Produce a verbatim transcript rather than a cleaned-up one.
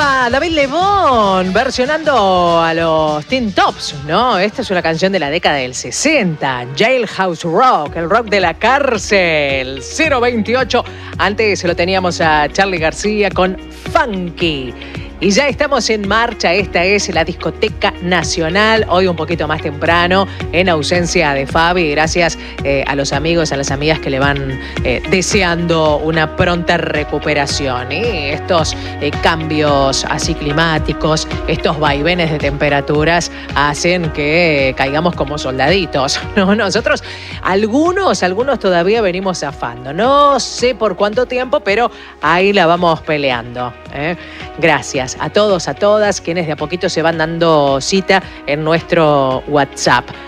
Era David Lebón versionando a los Teen Tops, ¿no? Esta es una canción de la década del sesenta, Jailhouse Rock, el rock de la cárcel, cero veintiocho. Antes se lo teníamos a Charly García con Funky. Y ya estamos en marcha, esta es la Discoteca Nacional, hoy un poquito más temprano, en ausencia de Fabi, gracias eh, a los amigos, a las amigas que le van eh, deseando una pronta recuperación. Y estos eh, cambios así climáticos, estos vaivenes de temperaturas hacen que eh, caigamos como soldaditos, ¿no? Nosotros, algunos, algunos todavía venimos zafando, no sé por cuánto tiempo, pero ahí la vamos peleando, ¿eh? Gracias a todos, a todas, quienes de a poquito se van dando cita en nuestro WhatsApp.